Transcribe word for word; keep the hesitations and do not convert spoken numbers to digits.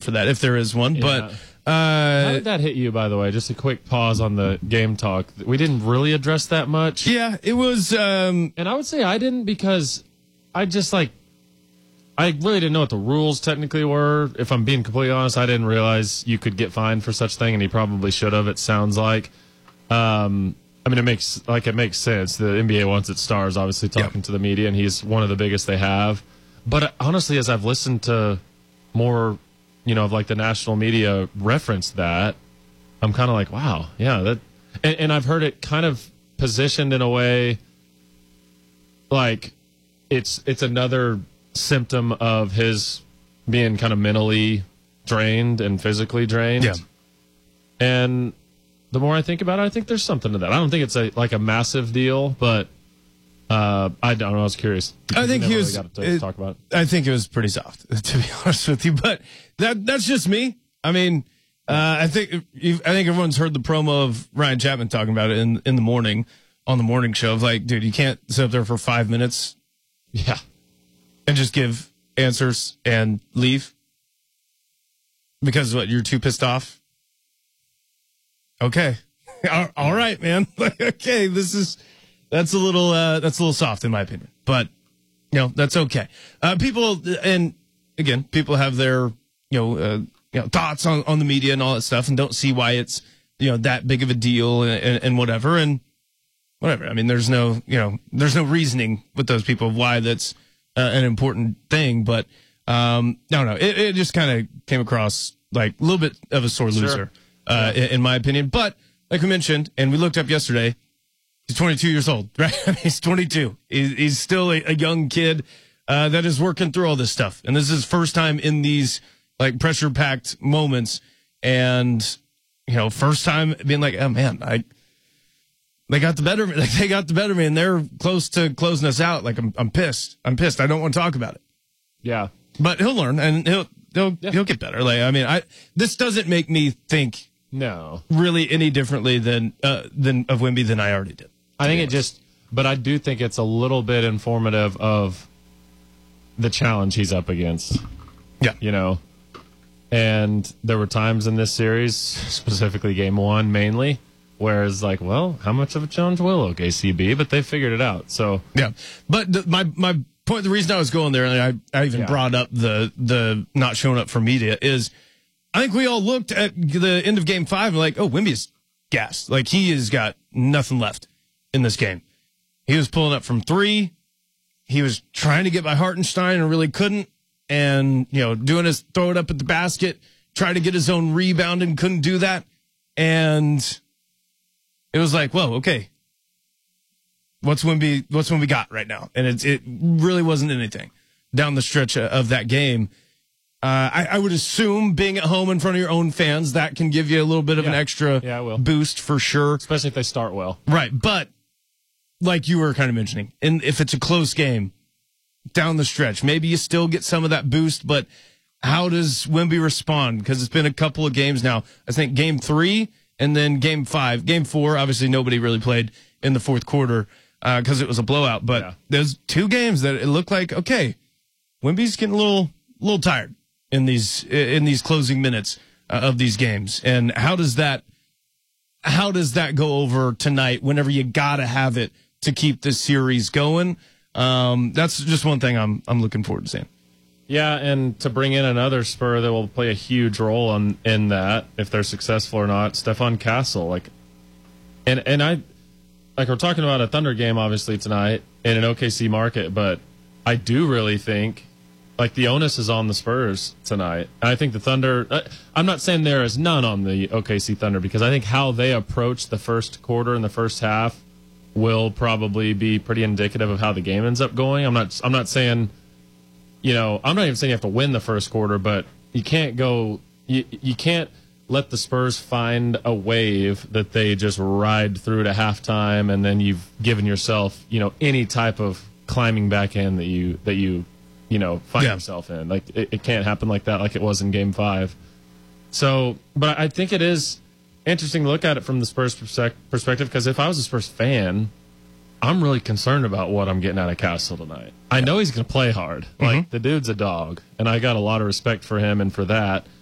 for that if there is one. Yeah. But uh, how did that hit you, by the way? Just a quick pause on the game talk. We didn't really address that much. Yeah, it was. Um, and I would say I didn't because I just like, I really didn't know what the rules technically were. If I'm being completely honest, I didn't realize you could get fined for such thing, and he probably should have, it sounds like. Um, I mean, it makes like it makes sense. The N B A wants its stars, obviously, talking yep. to the media, and he's one of the biggest they have. But honestly, as I've listened to more, you know, of like the national media reference that, I'm kind of like, wow, yeah, that, and, and I've heard it kind of positioned in a way like it's it's another symptom of his being kind of mentally drained and physically drained. Yeah. And the more I think about it, I think there's something to that. I don't think it's a like a massive deal, but uh, I don't know. I was curious. I think he he was. Really got to it, talk about it. I think it was pretty soft, to be honest with you. But that that's just me. I mean, uh, I think I think everyone's heard the promo of Ryan Chapman talking about it in in the morning on the morning show. Of like, dude, you can't sit up there for five minutes, yeah, and just give answers and leave because what, you're too pissed off. Okay. all, all right, man. Okay, this is that's a little uh, that's a little soft in my opinion, but you know that's okay. Uh, people and again, people have their you know uh, you know thoughts on, on the media and all that stuff, and don't see why it's you know that big of a deal and, and, and whatever and whatever. I mean, there's no you know there's no reasoning with those people of why that's uh, an important thing, but um, no, no, it, it just kind of came across like a little bit of a sore loser. Sure. Uh, in, in my opinion. But like we mentioned, and we looked up yesterday, he's twenty-two years old, right? He's twenty-two. He's, he's still a, a young kid uh, that is working through all this stuff. And this is his first time in these like pressure packed moments. And, you know, first time being like, oh man, I, they got the better of me. Like they got the better of me and they're close to closing us out. Like I'm, I'm pissed. I'm pissed. I don't want to talk about it. Yeah. But he'll learn and he'll, he'll, yeah. he'll get better. Like, I mean, I, this doesn't make me think, no, really any differently than uh, than of Wemby than I already did. I think it just, but I do think it's a little bit informative of the challenge he's up against. Yeah, you know, and there were times in this series, specifically Game One, mainly, where it's like, well, how much of a challenge will O K C be? But they figured it out. So yeah, but the, my my point, the reason I was going there, and I I even yeah. brought up the the not showing up for media is. I think we all looked at the end of game five and like, oh, Wemby's gassed. Like, he has got nothing left in this game. He was pulling up from three. He was trying to get by Hartenstein and really couldn't. And, you know, doing his throw it up at the basket, try to get his own rebound and couldn't do that. And it was like, whoa, okay. What's Wemby, what's Wemby got right now? And it, it really wasn't anything down the stretch of that game. Uh, I, I would assume being at home in front of your own fans, that can give you a little bit of yeah. an extra yeah, it will. boost for sure. Especially if they start well. Right. But like you were kind of mentioning, and if it's a close game down the stretch, maybe you still get some of that boost. But how does Wemby respond? Because it's been a couple of games now. I think game three and then game five. Game four, obviously nobody really played in the fourth quarter because uh, it was a blowout. But yeah. there's two games that it looked like, okay, Wemby's getting a little, little tired in these in these closing minutes uh, of these games. And how does that how does that go over tonight whenever you gotta have it to keep this series going? Um, that's just one thing I'm I'm looking forward to seeing. Yeah, and to bring in another Spur that will play a huge role on in that if they're successful or not, Stephon Castle. Like, and and I like we're talking about a Thunder game obviously tonight in an O K C market, but I do really think. Like, the onus is on the Spurs tonight. And I think the Thunder, I'm not saying there is none on the O K C Thunder because I think how they approach the first quarter and the first half will probably be pretty indicative of how the game ends up going. I'm not, I'm not saying, you know, I'm not even saying you have to win the first quarter, but you can't go, you, you can't let the Spurs find a wave that they just ride through to halftime and then you've given yourself, you know, any type of climbing back in that you, that you, you know, find yeah. yourself in. Like, it, it can't happen like that like it was in game five. So, but I think it is interesting to look at it from the Spurs perspective because if I was a Spurs fan, I'm really concerned about what I'm getting out of Castle tonight. I know he's going to play hard. Like, mm-hmm. the dude's a dog, and I got a lot of respect for him and for that.